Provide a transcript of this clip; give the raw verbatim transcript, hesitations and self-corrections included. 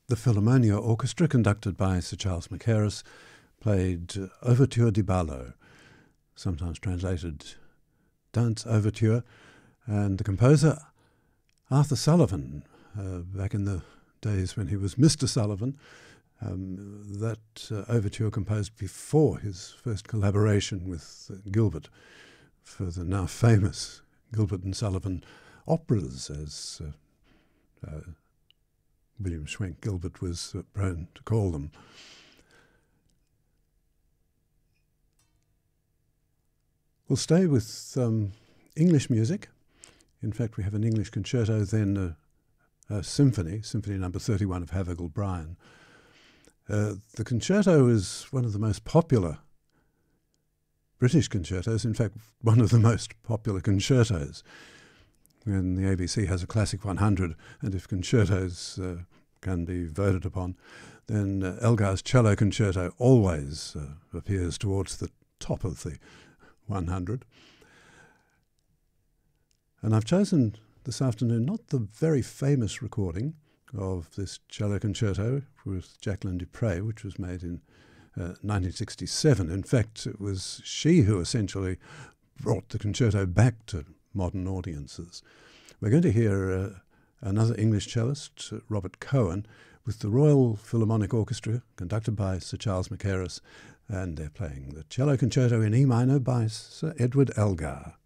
The Philharmonia Orchestra, conducted by Sir Charles Mackerras, played uh, Overture di Ballo, sometimes translated Dance Overture, and the composer, Arthur Sullivan, uh, back in the days when he was Mister Sullivan, um, that uh, overture composed before his first collaboration with uh, Gilbert for the now famous Gilbert and Sullivan operas, as uh, uh, William Schwenk Gilbert was uh, prone to call them. We'll stay with um, English music. In fact, we have an English concerto, then a, a symphony, Symphony Number thirty-one of Havergal Brian. Uh, the concerto is one of the most popular British concertos, in fact, one of the most popular concertos. When the A B C has a Classic one hundred, and if concertos uh, can be voted upon, then uh, Elgar's Cello Concerto always uh, appears towards the top of the one hundred. And I've chosen this afternoon not the very famous recording of this cello concerto with Jacqueline du Pré, which was made in uh, nineteen sixty-seven. In fact, it was she who essentially brought the concerto back to modern audiences. We're going to hear uh, another English cellist, uh, Robert Cohen, with the Royal Philharmonic Orchestra, conducted by Sir Charles Mackerras, and they're playing the cello concerto in E minor by Sir Edward Elgar.